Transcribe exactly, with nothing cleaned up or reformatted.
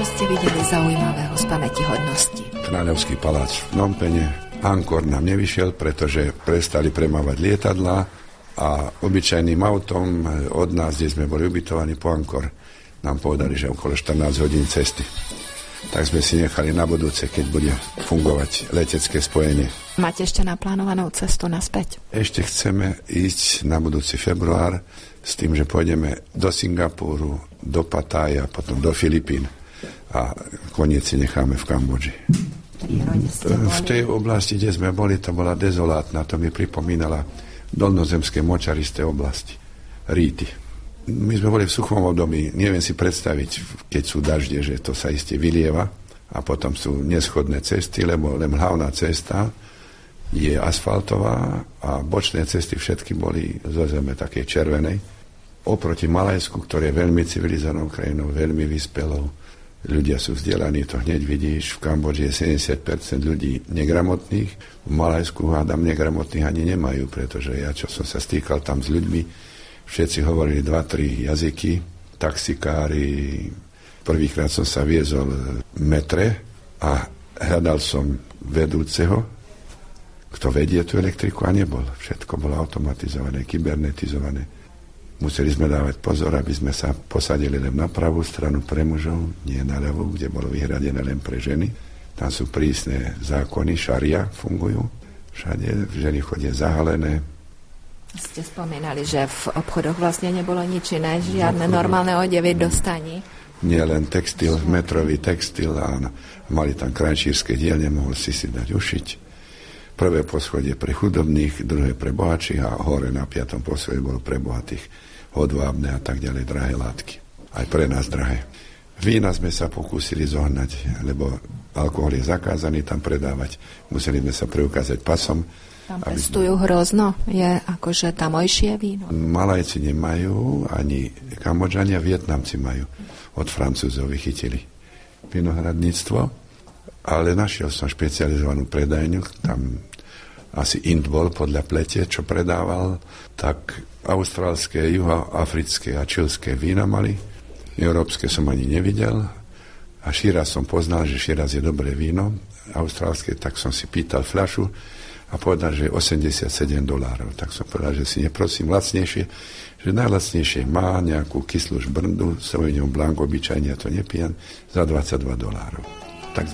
Čo ste videli zaujímavého z pamätihodnosti? Kráľovský palác v Phnom Penhe. Angkor nám nevyšiel, pretože prestali premávať lietadlá a obyčajným autom od nás, kde sme boli ubytovaní po Angkor, nám povedali, že okolo štrnásť hodín cesty. Tak sme si nechali na budúce, keď bude fungovať letecké spojenie. Máte ešte naplánovanú cestu naspäť? Ešte chceme ísť na budúci február s tým, že pôjdeme do Singapuru, do Pattaja, potom do Filipín a koniec si necháme v Kambodži. V tej oblasti, kde sme boli, to bola dezolátna, to mi pripomínala dolnozemské močaristé oblasti, Rýty. My sme boli v suchom období, neviem si predstaviť, keď sú dažde, že to sa iste vylieva a potom sú neschodné cesty, lebo len hlavná cesta je asfaltová a bočné cesty všetky boli zo zeme takej červenej. Oproti Malajsku, ktoré je veľmi civilizovanou krajinou, veľmi vyspelou, ľudia sú vzdelaní, to hneď vidíš, v Kambodži je sedemdesiat percent ľudí negramotných, v Malajsku hádam negramotných ani nemajú, pretože ja, čo som sa stýkal tam s ľuďmi, všetci hovorili dva, tri jazyky, taxikári, prvýkrát som sa viezol v metre a hľadal som vedúceho, kto vedie tú elektriku a nebol. Všetko bolo automatizované, kybernetizované. Museli sme dávať pozor, aby sme sa posadili len na pravú stranu pre mužov, nie na ľavú, kde bolo vyhradené len pre ženy. Tam sú prísne zákony, šaria fungujú. Všade ženy chodia zahalené. Ste spomínali, že v obchodoch vlastne nebolo nič iné, žiadne normálne odevy do staní. Nie len textil, metrový textil a mali tam krančírske dielne, mohol si si dať ušiť. Prvé poschodie pre chudobných, druhé pre bohatších a hore na piatom poschodie bolo pre bohatých hodvábne a tak ďalej, drahé látky. Aj pre nás drahé. Vína sme sa pokúsili zohnať, lebo alkohol je zakázaný tam predávať. Museli sme sa preukázať pasom. Tam pestujú sme... hrozno? Je akože tamojšie víno? Malajci nemajú, ani Kambodžania, Vietnamci majú. Od Francúzov vychytili vinohradníctvo, ale našiel som špecializovanú predajňu, tam asi Ind bol podľa plete, čo predával, tak austrálske, juhoafrické a čilské vína mali. Európske som ani nevidel a Shiraz som poznal, že Shiraz je dobré víno. Austrálske, tak som si pýtal fľašu a povedal, že je osemdesiatsedem dolárov. Tak som povedal, že si neprosím lacnejšie, že najlacnejšie má nejakú kyslú šbrndu, Sauvignon Blanc, obyčajne ja to nepijem, za dvadsaťdva dolárov.